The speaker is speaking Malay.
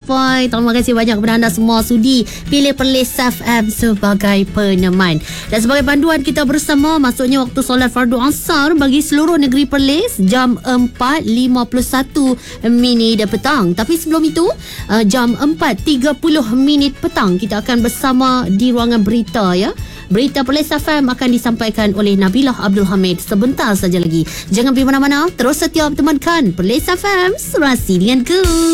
Point. Terima kasih banyak kepada anda semua sudi pilih Perlis FM sebagai peneman. Dan sebagai panduan kita bersama, maksudnya waktu solat fardu asar bagi seluruh negeri Perlis jam 4.51 minit petang. Tapi sebelum itu, jam 4.30 minit petang kita akan bersama di ruangan berita ya. Berita Perlis FM akan disampaikan oleh Nabilah Abdul Hamid sebentar saja lagi. Jangan pergi mana-mana, terus setia temankan Perlis FM, serasi denganku.